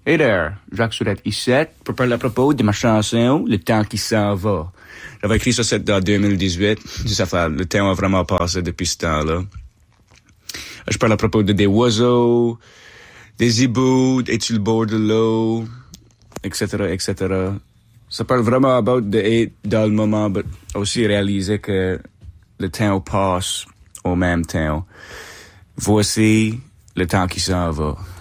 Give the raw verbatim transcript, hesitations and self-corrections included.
Hey there, Jacques Sourette ici, pour parler à propos de ma chanson, Le temps qui s'en va. J'avais écrit ça en deux mille dix-huit, ça fait, le temps a vraiment passé depuis ce temps-là. Je parle à propos de des oiseaux, des hiboux, es-tu le bord de l'eau, et cetera, et cetera. Ça parle vraiment about de être dans le moment, mais aussi réaliser que le temps passe au même temps. Voici le temps qui s'en va.